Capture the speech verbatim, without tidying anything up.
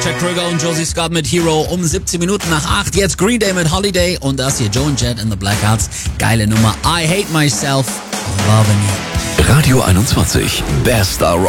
Chad Kroeger und Josie Scott mit Hero um siebzehn Minuten nach acht. Jetzt Green Day mit Holiday und das hier Joe and Jet in the Blackhearts. Geile Nummer. I Hate Myself, Loving You. Radio einundzwanzig, der Star Rock